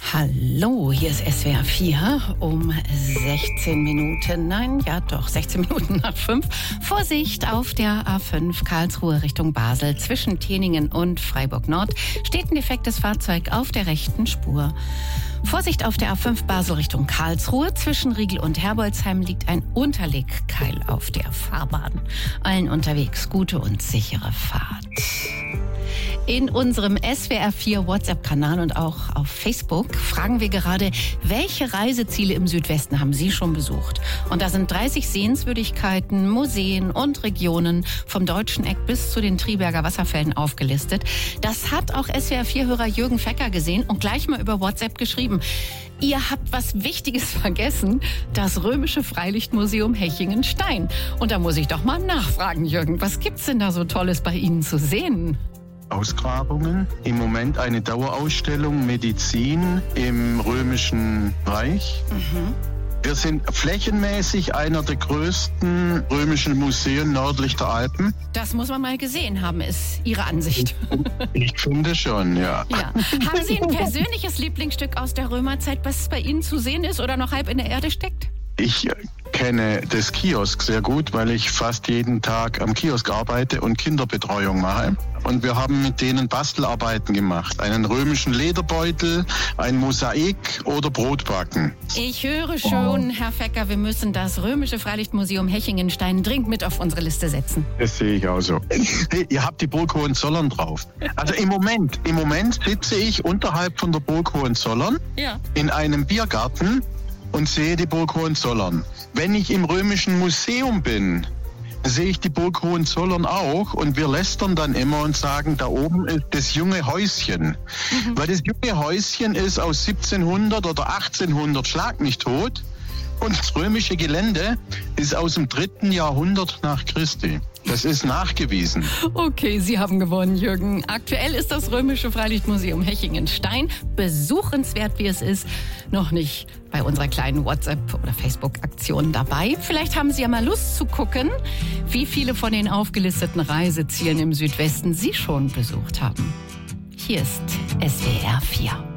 Hallo, hier ist SWR 4 um 16 Minuten, 16 Minuten nach 5. Vorsicht, auf der A5 Karlsruhe Richtung Basel zwischen Teningen und Freiburg Nord steht ein defektes Fahrzeug auf der rechten Spur. Vorsicht, auf der A5 Basel Richtung Karlsruhe zwischen Riegel und Herbolzheim liegt ein Unterlegkeil auf der Fahrbahn. Allen unterwegs gute und sichere Fahrt. In unserem SWR 4 WhatsApp-Kanal und auch auf Facebook fragen wir gerade, welche Reiseziele im Südwesten haben Sie schon besucht? Und da sind 30 Sehenswürdigkeiten, Museen und Regionen vom Deutschen Eck bis zu den Triberger Wasserfällen aufgelistet. Das hat auch SWR 4-Hörer Jürgen Fecker gesehen und gleich mal über WhatsApp geschrieben. Ihr habt was Wichtiges vergessen, das Römische Freilichtmuseum Hechingen-Stein. Und da muss ich doch mal nachfragen, Jürgen, was gibt's denn da so Tolles bei Ihnen zu sehen? Ausgrabungen. Im Moment eine Dauerausstellung Medizin im Römischen Reich. Wir sind flächenmäßig einer der größten römischen Museen nördlich der Alpen. Das muss man mal gesehen haben, ist Ihre Ansicht. Ich finde schon, ja. Haben Sie ein persönliches Lieblingsstück aus der Römerzeit, was bei Ihnen zu sehen ist oder noch halb in der Erde steckt? Ich kenne das Kiosk sehr gut, weil ich fast jeden Tag am Kiosk arbeite und Kinderbetreuung mache. Und wir haben mit denen Bastelarbeiten gemacht. Einen römischen Lederbeutel, ein Mosaik oder Brotbacken. Ich höre schon, Herr Fecker, wir müssen das Römische Freilichtmuseum Hechingen-Stein dringend mit auf unsere Liste setzen. Das sehe ich auch so. Hey, ihr habt die Burg Hohenzollern drauf. Also im Moment sitze ich unterhalb von der Burg Hohenzollern in einem Biergarten und sehe die Burg Hohenzollern. Wenn ich im Römischen Museum bin, sehe ich die Burg Hohenzollern auch und wir lästern dann immer und sagen, da oben ist das junge Häuschen. Weil das junge Häuschen ist aus 1700 oder 1800, schlag mich tot. Und das römische Gelände ist aus dem 3. Jahrhundert nach Christi. Das ist nachgewiesen. Okay, Sie haben gewonnen, Jürgen. Aktuell ist das Römische Freilichtmuseum Hechingen-Stein besuchenswert, wie es ist, noch nicht bei unserer kleinen WhatsApp- oder Facebook-Aktion dabei. Vielleicht haben Sie ja mal Lust zu gucken, wie viele von den aufgelisteten Reisezielen im Südwesten Sie schon besucht haben. Hier ist SWR 4.